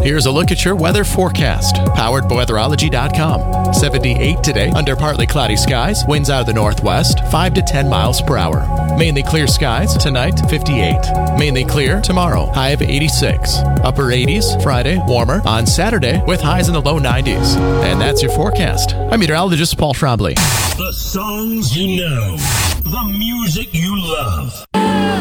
Here's a look at your weather forecast, powered by weatherology.com. 78 today, under partly cloudy skies, winds out of the northwest, 5 to 10 miles per hour. Mainly clear skies, tonight 58. Mainly clear tomorrow, high of 86. Upper 80s, Friday, warmer on Saturday with highs in the low 90s. And that's your forecast. I'm meteorologist Paul Trombley. The songs you know, the music you love.